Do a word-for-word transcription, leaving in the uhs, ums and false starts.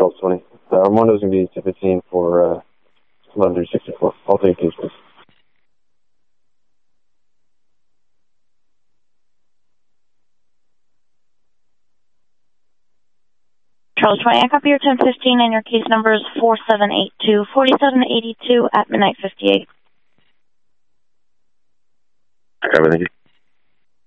Charles twenty. Uh, Armando's going to be two fifteen for uh, eleven three sixty-four. All three cases. Charles twenty, I copy your ten fifteen and your case number is four seven eight two, forty-seven eighty-two at midnight fifty-eight. Okay, thank you.